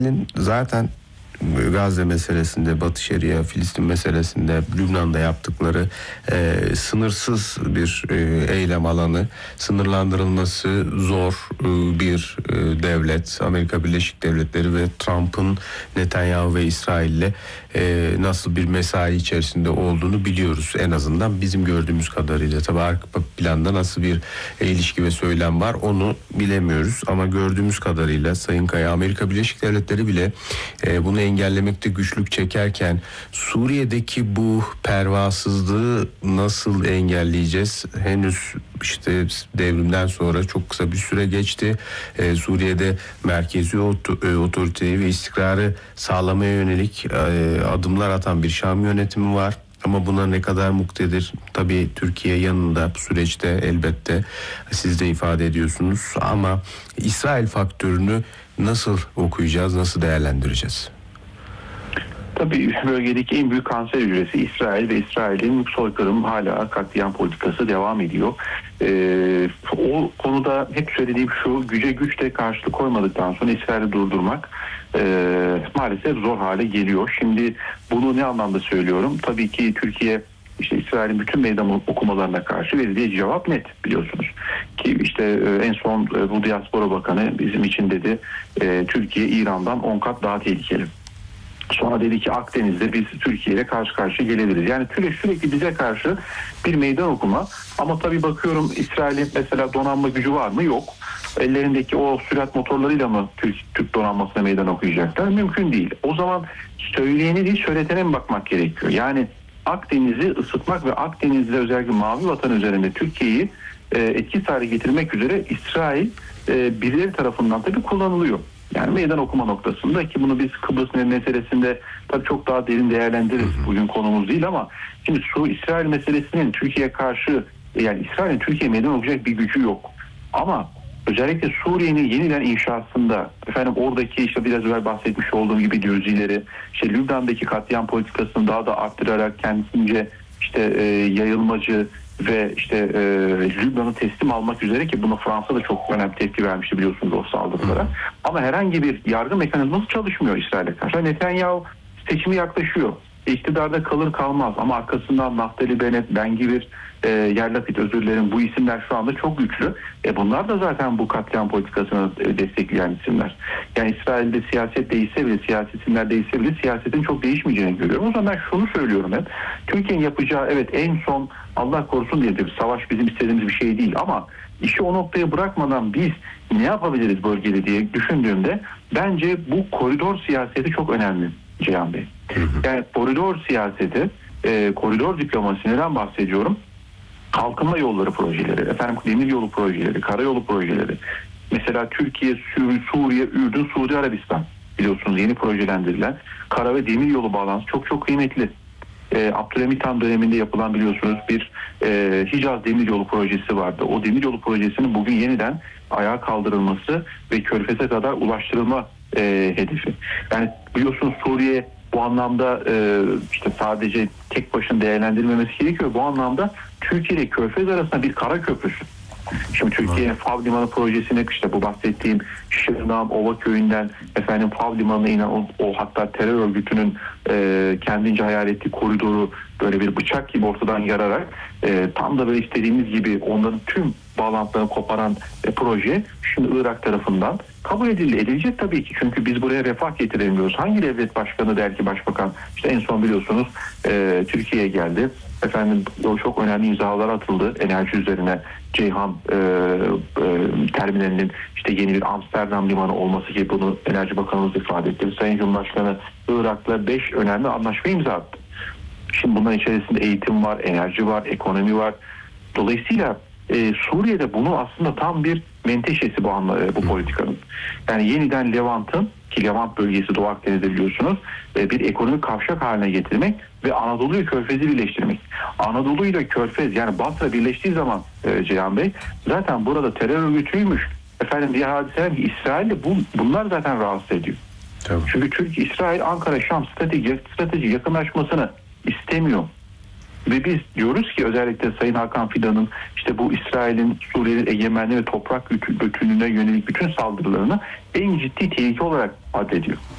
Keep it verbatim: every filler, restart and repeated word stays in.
Zaten Gazze meselesinde, Batı Şeria, Filistin meselesinde, Lübnan'da yaptıkları e, sınırsız bir e, eylem alanı, sınırlandırılması zor e, bir e, devlet. Amerika Birleşik Devletleri ve Trump'ın Netanyahu ve İsrail'le e, nasıl bir mesai içerisinde olduğunu biliyoruz. En azından bizim gördüğümüz kadarıyla. Tabii arka planda nasıl bir e, ilişki ve söylem var onu bilemiyoruz. Ama gördüğümüz kadarıyla Sayın Kaya, Amerika Birleşik Devletleri bile e, bunu engellemekte güçlük çekerken Suriye'deki bu pervasızlığı nasıl engelleyeceğiz? Henüz işte devrimden sonra çok kısa bir süre geçti. Ee, Suriye'de merkezi otoriteyi ve istikrarı sağlamaya yönelik e, adımlar atan bir Şam yönetimi var. Ama buna ne kadar muktedir? Tabii Türkiye yanında bu süreçte elbette siz de ifade ediyorsunuz. Ama İsrail faktörünü nasıl okuyacağız, nasıl değerlendireceğiz? Tabii bölgedeki en büyük kanser hücresi İsrail ve İsrail'in soykırım hala katliam politikası devam ediyor. Ee, o konuda hep söylediğim şu, güce güçle karşılık koymadıktan sonra İsrail'i durdurmak e, maalesef zor hale geliyor. Şimdi bunu ne anlamda söylüyorum? Tabii ki Türkiye işte İsrail'in bütün meydan okumalarına karşı verdiği cevap net, biliyorsunuz. Ki işte e, en son e, bu Diaspora Bakanı bizim için dedi, e, Türkiye İran'dan on kat daha tehlikeli. Sonra dedi ki Akdeniz'de biz Türkiye ile karşı karşıya gelebiliriz. Yani sürekli, sürekli bize karşı bir meydan okuma. Ama tabii bakıyorum İsrail'in mesela donanma gücü var mı? Yok. Ellerindeki o sürat motorlarıyla mı Türk, Türk donanmasına meydan okuyacaklar? Mümkün değil. O zaman söyleyeni değil söyletene mi bakmak gerekiyor? Yani Akdeniz'i ısıtmak ve Akdeniz'de özellikle Mavi Vatan üzerinde Türkiye'yi e, etkisiz hale getirmek üzere İsrail e, birileri tarafından tabii kullanılıyor. Yani meydan okuma noktasında, ki bunu biz Kıbrıs meselesinde tabii çok daha derin değerlendiririz. Bugün konumuz değil ama şimdi Su İsrail meselesinin Türkiye'ye karşı, yani İsrail'in Türkiye'ye meydan okuyacak bir gücü yok. Ama özellikle Suriye'nin yeniden inşasında, efendim oradaki işte biraz evvel bahsetmiş olduğum gibi gözcileri, işte Lübnan'daki katliam politikasını daha da arttırarak kendisince işte e, yayılmacı ve işte e, Lübnan'ı teslim almak üzere, ki buna Fransa da çok önemli tepki vermişti biliyorsunuz o saldırılara. Ama herhangi bir yargı mekanizması çalışmıyor İsrail'e karşı. Netanyahu seçimi yaklaşıyor. İktidarda kalır kalmaz ama arkasından Naftali Bennett, Ben Gvir, e, Yair Lapid, özür dilerim, bu isimler şu anda çok güçlü. E bunlar da zaten bu katliam politikasını e, destekleyen isimler. Yani İsrail'de siyaset değişse bile, siyasi isimler değişse bile siyasetin çok değişmeyeceğini görüyorum. O zaman ben şunu söylüyorum hep. Türkiye'nin yapacağı, evet en son Allah korusun diye bir savaş bizim istediğimiz bir şey değil ama işi o noktaya bırakmadan biz ne yapabiliriz bölgede diye düşündüğümde bence bu koridor siyaseti çok önemli Cihan Bey. Yani koridor siyaseti, e, koridor diplomasisinden bahsediyorum. Kalkınma yolları projeleri, efendim demir yolu projeleri, karayolu projeleri. Mesela Türkiye, Suriye, Ürdün, Suudi Arabistan biliyorsunuz yeni projelendirilen kara ve demir yolu bağlantısı çok çok kıymetli. E, Abdülhamit Han döneminde yapılan biliyorsunuz bir e, Hicaz Demiryolu projesi vardı. O demiryolu projesinin bugün yeniden ayağa kaldırılması ve Körfez'e kadar ulaştırılma e, hedefi. Yani biliyorsunuz Suriye bu anlamda e, işte sadece tek başına değerlendirilmemesi gerekiyor. Bu anlamda Türkiye ile Körfez arasında bir kara köprüsü. Şimdi Türkiye'nin Fav Limanı projesine, işte bu bahsettiğim Şırnağım, Ova köyünden efendim Fav Limanı'na inen o, o hatta terör örgütünün e, kendince hayal ettiği koridoru böyle bir bıçak gibi ortadan yararak e, tam da böyle istediğimiz gibi onların tüm bağlantılarını koparan e, proje şimdi Irak tarafından kabul edildi. Edilecek tabii ki, çünkü biz buraya refah getiremiyoruz. Hangi devlet başkanı der ki başbakan, işte en son biliyorsunuz e, Türkiye'ye geldi. Efendim o çok önemli imzalar atıldı enerji üzerine. Ceyhan e, e, terminalinin işte yeni bir Amsterdam limanı olması gibi, bunu Enerji Bakanımız ifade etti. Sayın Cumhurbaşkanı Irak'la beş önemli anlaşma imza attı. Şimdi bunların içerisinde eğitim var, enerji var, ekonomi var. Dolayısıyla e, Suriye'de bunu aslında tam bir menteşesi bu, anla, bu politikanın. Yani yeniden Levant'ın, ki Levant bölgesi Doğu Akdeniz'de biliyorsunuz, e, bir ekonomik kavşak haline getirmek ve Anadolu'yu Körfez'i birleştirmek. Anadolu ile Körfez, yani Basra birleştiği zaman e, Cihan Bey, zaten burada terör örgütüymüş efendim diğer hadiseler, İsrail'de bu, bunlar zaten rahatsız ediyor. Tabii. Çünkü Türkiye, İsrail, Ankara-Şam strateji, strateji yakınlaşmasını istemiyor. Ve biz diyoruz ki özellikle Sayın Hakan Fidan'ın işte bu İsrail'in Suriye'nin egemenliği ve toprak bütünlüğüne yönelik bütün saldırılarını en ciddi tehlike olarak addediyor.